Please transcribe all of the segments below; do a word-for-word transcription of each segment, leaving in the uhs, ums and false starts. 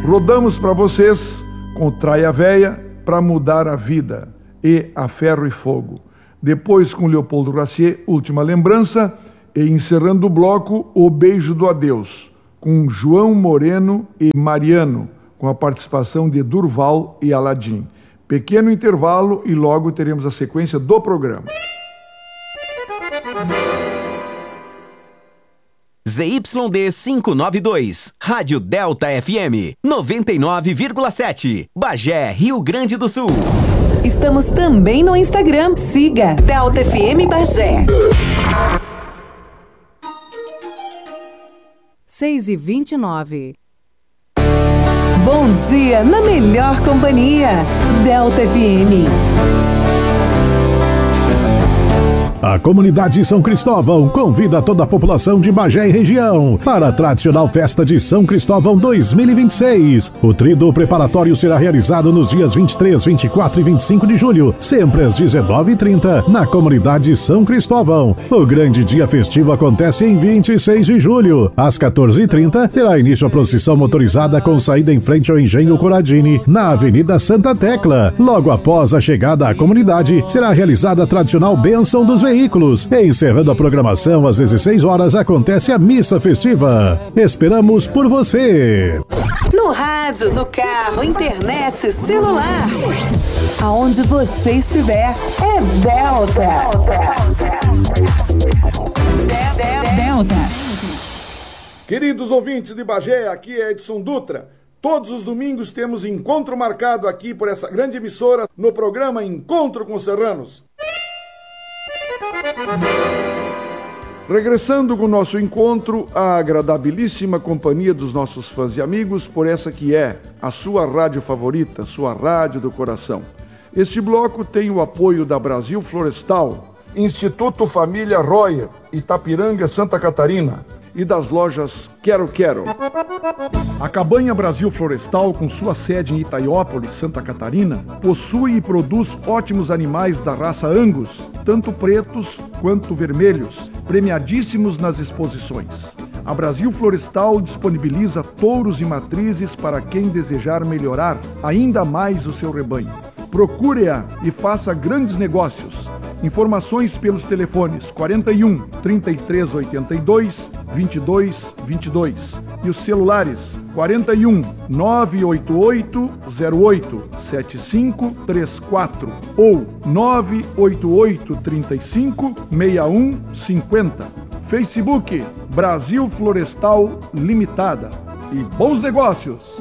Rodamos para vocês com Traia Véia para mudar a vida e A Ferro e Fogo. Depois com Leopoldo Racier, Última Lembrança, e encerrando o bloco O Beijo do Adeus, com João Moreno e Mariano, com a participação de Durval e Aladim. Pequeno intervalo e logo teremos a sequência do programa. Z Y D quinhentos e noventa e dois, Rádio Delta F M, noventa e nove vírgula sete, Bagé, Rio Grande do Sul. Estamos também no Instagram. Siga Delta F M Bagé. seis e vinte e nove. Bom dia na melhor companhia. Delta F M. A comunidade São Cristóvão convida toda a população de Bagé e região para a tradicional festa de São Cristóvão dois mil e vinte e seis. O tríduo preparatório será realizado nos dias vinte e três, vinte e quatro e vinte e cinco de julho, sempre às dezenove e trinta, na comunidade São Cristóvão. O grande dia festivo acontece em vinte e seis de julho. Às quatorze e trinta, terá início a procissão motorizada com saída em frente ao Engenho Coradini, na Avenida Santa Tecla. Logo após a chegada à comunidade, será realizada a tradicional bênção dos veículos. E encerrando a programação às dezesseis horas, acontece a missa festiva. Esperamos por você. No rádio, no carro, internet, celular. Aonde você estiver, é Delta. Delta. Delta. Queridos ouvintes de Bagé, aqui é Edson Dutra. Todos os domingos temos encontro marcado aqui por essa grande emissora no programa Encontro com Serranos. Regressando com o nosso encontro, a agradabilíssima companhia dos nossos fãs e amigos por essa que é a sua rádio favorita, sua rádio do coração. Este bloco tem o apoio da Brasil Florestal, Instituto Família Royer, Itapiranga, Santa Catarina, e das lojas Quero Quero. A Cabanha Brasil Florestal, com sua sede em Itaiópolis, Santa Catarina, possui e produz ótimos animais da raça Angus, tanto pretos quanto vermelhos, premiadíssimos nas exposições. A Brasil Florestal disponibiliza touros e matrizes para quem desejar melhorar ainda mais o seu rebanho. Procure-a e faça grandes negócios. Informações pelos telefones quarenta e um, trinta e três oitenta e dois, vinte e dois vinte e dois e os celulares quarenta e um, nove oito oito, zero oito, sete cinco três quatro ou nove oito oito, trinta e cinco, sessenta e um cinquenta. Facebook Brasil Florestal Limitada. E bons negócios!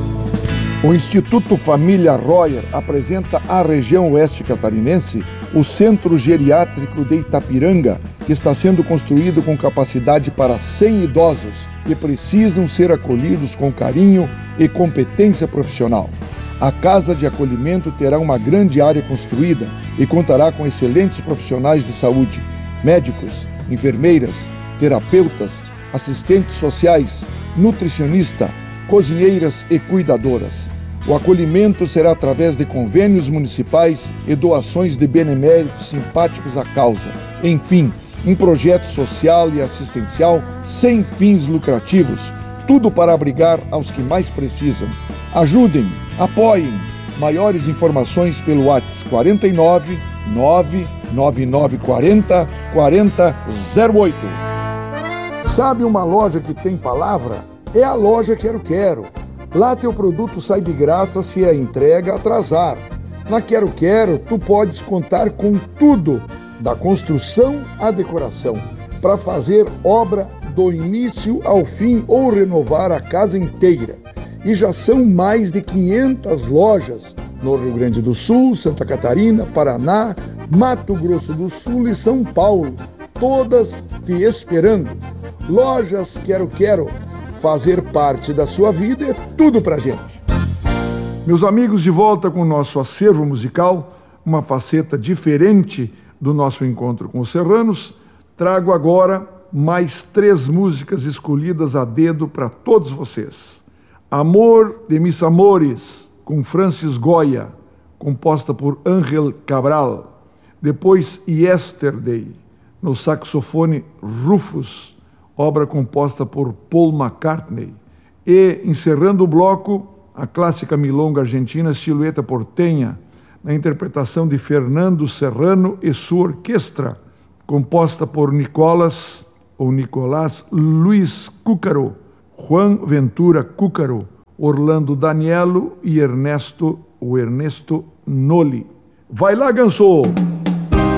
O Instituto Família Royer apresenta à região oeste catarinense o Centro Geriátrico de Itapiranga, que está sendo construído com capacidade para cem idosos que precisam ser acolhidos com carinho e competência profissional. A Casa de Acolhimento terá uma grande área construída e contará com excelentes profissionais de saúde, médicos, enfermeiras, terapeutas, assistentes sociais, nutricionista, cozinheiras e cuidadoras. O acolhimento será através de convênios municipais e doações de beneméritos simpáticos à causa. Enfim, um projeto social e assistencial sem fins lucrativos, tudo para abrigar aos que mais precisam. Ajudem, apoiem. Maiores informações pelo WhatsApp quarenta e nove, nove nove nove quarenta, quarenta zero oito. Sabe uma loja que tem palavra? É a loja Quero Quero. Lá teu produto sai de graça se a entrega atrasar. Na Quero Quero, tu podes contar com tudo, da construção à decoração, para fazer obra do início ao fim ou renovar a casa inteira. E já são mais de quinhentas lojas no Rio Grande do Sul, Santa Catarina, Paraná, Mato Grosso do Sul e São Paulo, todas te esperando. Lojas Quero Quero. Fazer parte da sua vida é tudo pra gente. Meus amigos, de volta com o nosso acervo musical, uma faceta diferente do nosso encontro com os serranos, trago agora mais três músicas escolhidas a dedo para todos vocês. Amor de Mis Amores, com Francis Goya, composta por Ángel Cabral. Depois Yesterday, no saxofone Rufus, obra composta por Paul McCartney. E, encerrando o bloco, a clássica milonga argentina Silhueta Porteña, na interpretação de Fernando Serrano e sua orquestra, composta por Nicolás ou Nicolás Luiz Cúcaro, Juan Ventura Cúcaro, Orlando Danielo e Ernesto ou Ernesto Noli. Vai lá, Ganso!